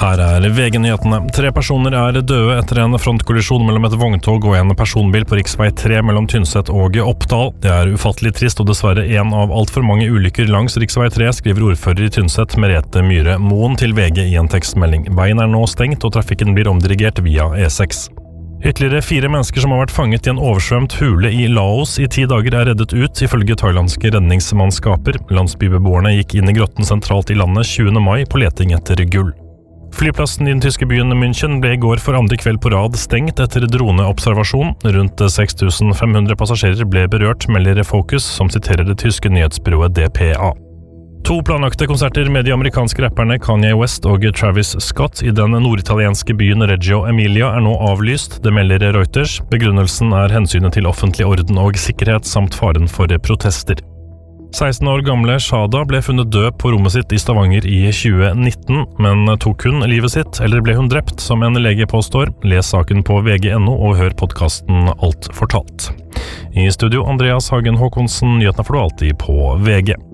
Her VG-nyhetene. 3 personer døde etter en frontkollisjon mellom et vogntog og en personbil på riksvei 3 mellom Tynset og Oppdal. Det ufattelig trist og dessverre en av alt for mange ulykker langs riksvei 3, skriver ordfører i Tynset Merete Myhre Moen til VG i en tekstmelding. Veien nå stengt og trafikken blir omdirigert via E6. Ytterligere 4 mennesker som har vært fanget i en oversvømt hule i Laos i 10 dager reddet ut, ifølge thailandske redningsmannskaper. Landsbybeboerne gikk inn i grotten sentralt i landet 20. mai på leting etter gull. Flyplassen i den tyske byen München ble i går for andre kveld på rad stengt etter droneobservasjon. Rundt 6500 passasjerer ble berørt, melder Focus, som siterer det tyske nyhetsbyrået DPA. 2 planlagte konserter med de amerikanske rapperne Kanye West og Travis Scott i den norditalienske byen Reggio Emilia nå avlyst, det melder Reuters. Begrunnelsen hensynet til offentlig orden og sikkerhet samt faren for protester. 16 år gamle Shada ble funnet død på rommet sitt i Stavanger i 2019, men tok hun livet sitt, eller ble hun drept, som en lege påstår? Les saken på VG.no og hør podcasten Alt fortalt. I studio Andreas Hagen Håkonsen, nyhetene får du alltid på VG.